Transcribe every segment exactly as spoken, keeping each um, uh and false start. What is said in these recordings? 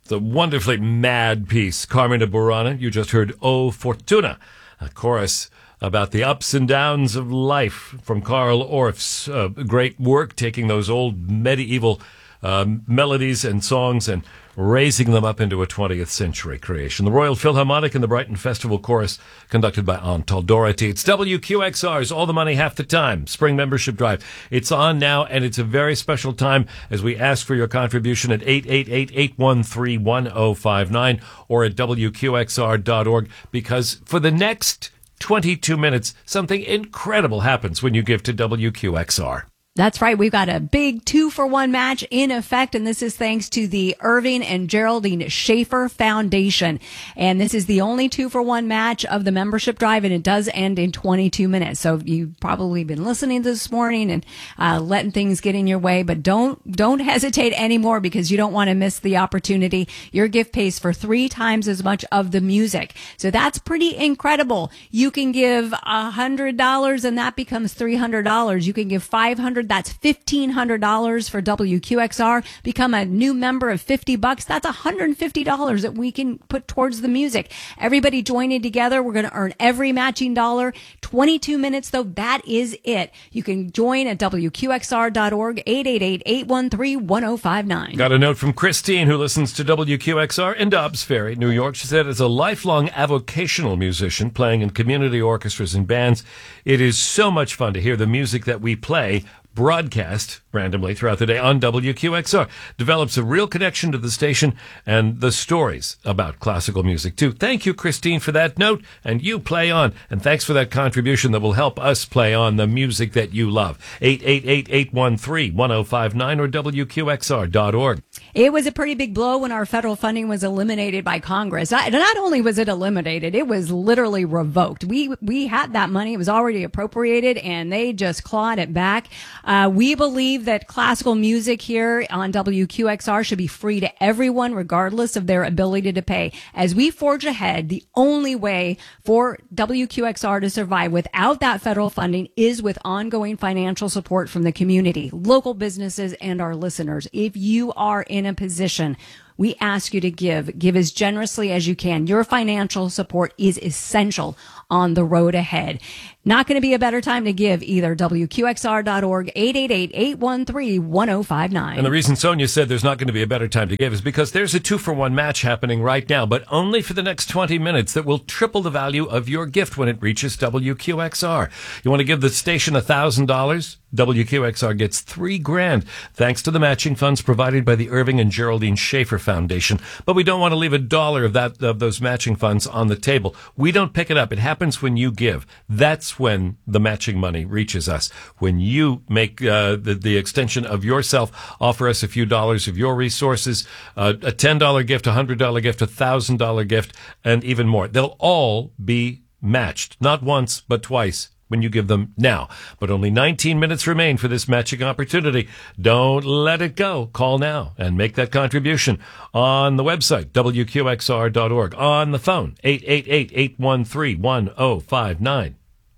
It's a wonderfully mad piece. Carmina Burana, you just heard O Fortuna, a chorus about the ups and downs of life from Carl Orff's uh, great work, taking those old medieval uh, melodies and songs and raising them up into a twentieth century creation. The Royal Philharmonic and the Brighton Festival Chorus, conducted by Antal Doherty. It's W Q X R's All the Money Half the Time Spring Membership Drive. It's on now, and it's a very special time as we ask for your contribution at eight eight eight, eight one three, one oh five nine or at W Q X R dot org, because for the next twenty-two minutes, something incredible happens when you give to W Q X R. That's right. We've got a big two-for-one match in effect, and this is thanks to the Irving and Geraldine Schaefer Foundation. And this is the only two-for-one match of the membership drive, and it does end in twenty-two minutes. So you've probably been listening this morning and uh, letting things get in your way, but don't don't hesitate anymore, because you don't want to miss the opportunity. Your gift pays for three times as much of the music. So that's pretty incredible. You can give one hundred dollars, and that becomes three hundred dollars. You can give five hundred dollars. That's fifteen hundred dollars for W Q X R. Become a new member of fifty bucks. That's one hundred fifty dollars that we can put towards the music. Everybody joining together. We're going to earn every matching dollar. twenty-two minutes, though. That is it. You can join at W Q X R dot org, eight eight eight, eight one three, one oh five nine. Got a note from Christine, who listens to W Q X R in Dobbs Ferry, New York. She said, as a lifelong avocational musician playing in community orchestras and bands, it is so much fun to hear the music that we play broadcast randomly throughout the day on W Q X R. Develops a real connection to the station and the stories about classical music, too. Thank you, Christine, for that note, and you play on. And thanks for that contribution that will help us play on the music that you love. eight eight eight, eight one three, one oh five nine or W Q X R dot org. It was a pretty big blow when our federal funding was eliminated by Congress. Not only was it eliminated, it was literally revoked. We we had that money. It was already appropriated, and they just clawed it back. Uh, we believe that classical music here on W Q X R should be free to everyone, regardless of their ability to pay. As we forge ahead, the only way for W Q X R to survive without that federal funding is with ongoing financial support from the community, local businesses, and our listeners. If you are in a position, we ask you to give. Give as generously as you can. Your financial support is essential on the road ahead. Not going to be a better time to give either. W Q X R dot org, eight eight eight, eight one three, one oh five nine. And the reason Sonia said there's not going to be a better time to give is because there's a two-for-one match happening right now, but only for the next twenty minutes, that will triple the value of your gift when it reaches W Q X R. You want to give the station one thousand dollars? W Q X R gets three grand, thanks to the matching funds provided by the Irving and Geraldine Schaefer Foundation. But we don't want to leave a dollar of that of those matching funds on the table. We don't pick it up. It happens when you give. That's when the matching money reaches us. When you make uh, the, the extension of yourself, offer us a few dollars of your resources, uh, a ten dollar gift, a one hundred dollar gift, a one thousand dollar gift, and even more. They'll all be matched, not once, but twice, when you give them now. But only nineteen minutes remain for this matching opportunity. Don't let it go. Call now and make that contribution on the website, W Q X R dot org, on the phone, eight eight eight, eight one three, one oh five nine.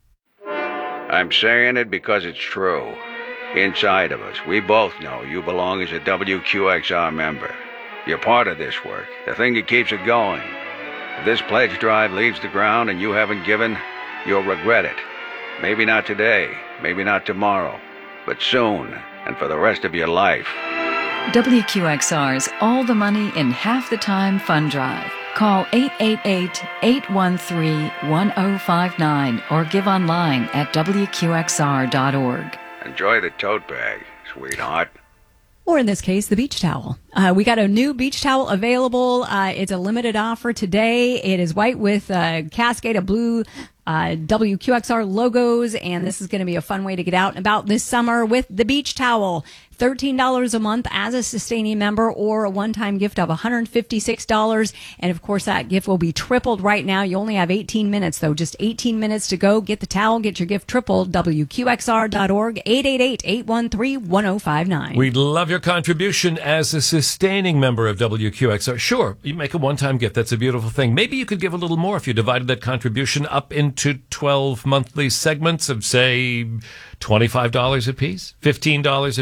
I'm saying it because it's true. Inside of us, we both know you belong as a W Q X R member. You're part of this work, the thing that keeps it going. If this pledge drive leaves the ground and you haven't given, you'll regret it. Maybe not today, maybe not tomorrow, but soon, and for the rest of your life. W Q X R's All the Money in Half the Time Fund Drive. Call eight eight eight, eight one three, one oh five nine or give online at W Q X R dot org. Enjoy the tote bag, sweetheart. Or in this case, the beach towel. Uh, we got a new beach towel available. Uh, it's a limited offer today. It is white with a cascade of blue uh, W Q X R logos, and this is going to be a fun way to get out and about this summer with the beach towel. thirteen dollars a month as a sustaining member, or a one-time gift of one hundred fifty-six dollars. And of course, that gift will be tripled right now. You only have eighteen minutes, though. Just eighteen minutes to go. Get the towel, get your gift tripled. W Q X R dot org, eight eight eight, eight one three, one oh five nine. We'd love your contribution as a sustaining member of W Q X R. Sure, you make a one-time gift. That's a beautiful thing. Maybe you could give a little more if you divided that contribution up into twelve monthly segments of, say, twenty-five dollars a piece, fifteen dollars a piece.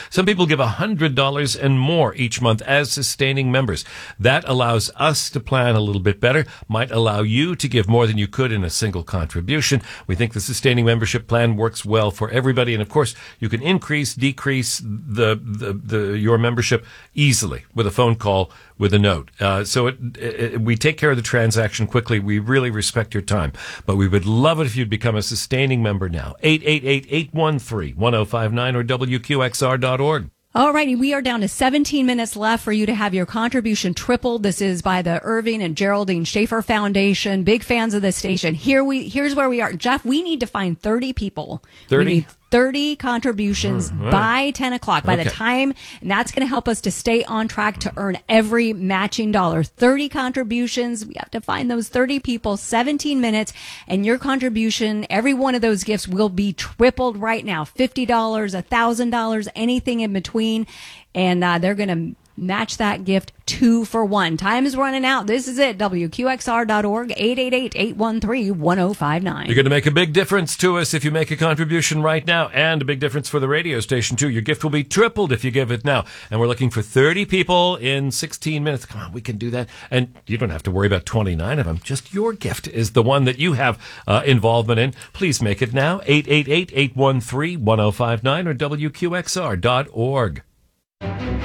Some people give one hundred dollars and more each month as sustaining members. That allows us to plan a little bit better, might allow you to give more than you could in a single contribution. We think the sustaining membership plan works well for everybody. And of course, you can increase, decrease the, the, the your membership easily with a phone call, with a note. Uh, so it, it, we take care of the transaction quickly. We really respect your time. But we would love it if you'd become a sustaining member now. eight eight eight, eight one three, one oh five nine or W Q X R dot org. Alrighty, we are down to seventeen minutes left for you to have your contribution tripled. This is by the Irving and Geraldine Schaefer Foundation. Big fans of this station. Here we, here's where we are. Jeff, we need to find thirty people. thirty? We need thirty contributions Hmm, right. by ten o'clock. By Okay. the time, and that's going to help us to stay on track to earn every matching dollar. thirty contributions. We have to find those thirty people, seventeen minutes, and your contribution, every one of those gifts will be tripled right now. fifty dollars, one thousand dollars, anything in between. And uh, they're going to match that gift two for one. Time is running out. This is it. W Q X R dot org, eight eight eight, eight one three, one oh five nine. You're going to make a big difference to us if you make a contribution right now, and a big difference for the radio station, too. Your gift will be tripled if you give it now. And we're looking for thirty people in sixteen minutes. Come on, we can do that. And you don't have to worry about twenty-nine of them. Just your gift is the one that you have uh, involvement in. Please make it now. eight eight eight, eight one three, one oh five nine or W Q X R dot org.